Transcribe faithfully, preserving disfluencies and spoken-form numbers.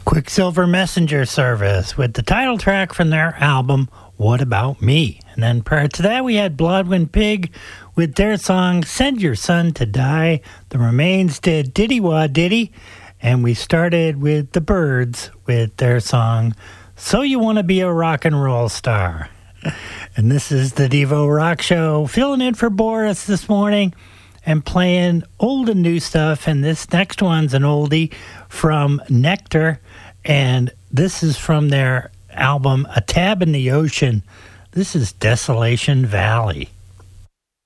Quicksilver Messenger Service with the title track from their album, What About Me? And then prior to that, we had Bloodwind Pig with their song, Send Your Son to Die. The Remains did Diddy Wah Diddy. And we started with the Byrds with their song, So You Want to Be a Rock and Roll Star. And this is the Devo Rock Show, filling in for Boris this morning and playing old and new stuff. And this next one's an oldie from Nectar. And this is from their album, A Tab in the Ocean. This is Desolation Valley.